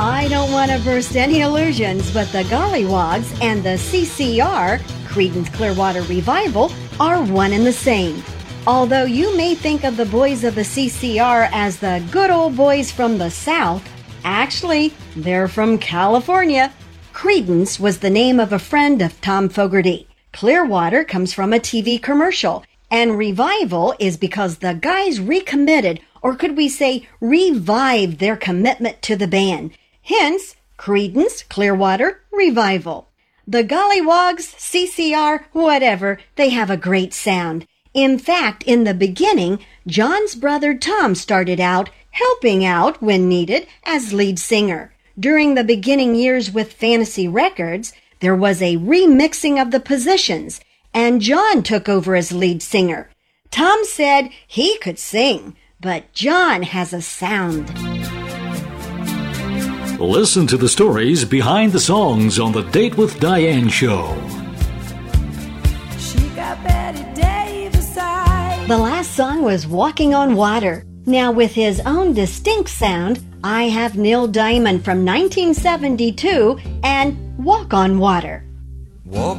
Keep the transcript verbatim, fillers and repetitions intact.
I don't want to burst any illusions, but the Gollywogs and the C C R, Creedence Clearwater Revival, are one and the same. Although you may think of the boys of the C C R as the good old boys from the South, actually, they're from California. Creedence was the name of a friend of Tom Fogerty. Clearwater comes from a T V commercial, and Revival is because the guys recommitted, or could we say revived, their commitment to the band. Hence, Creedence Clearwater Revival. The Gollywogs, C C R, whatever, they have a great sound. In fact, in the beginning, John's brother Tom started out helping out when needed as lead singer. During the beginning years with Fantasy Records, there was a remixing of the positions, and John took over as lead singer. Tom said he could sing, but John has a sound. Listen to the stories behind the songs on the Date with Diane show. She got Betty Davis eyes. The last song was Walking on Water. Now, with his own distinct sound, I have Neil Diamond from nineteen seventy-two and Walk on Water. Walk